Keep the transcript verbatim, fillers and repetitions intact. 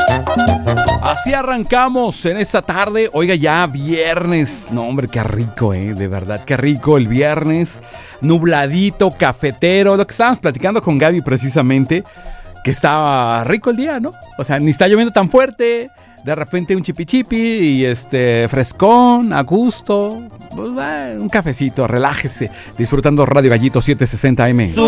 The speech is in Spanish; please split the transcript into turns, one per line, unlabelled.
Así arrancamos en esta tarde. Oiga, ya viernes. No, hombre, qué rico, eh. De verdad, qué rico el viernes. Nubladito, cafetero. Lo que estábamos platicando con Gaby precisamente. Que estaba rico el día, ¿no? O sea, ni está lloviendo tan fuerte. De repente un chipi-chipi y este frescón, a gusto. Pues, eh, un cafecito, relájese. Disfrutando Radio Gallito setecientos sesenta A M.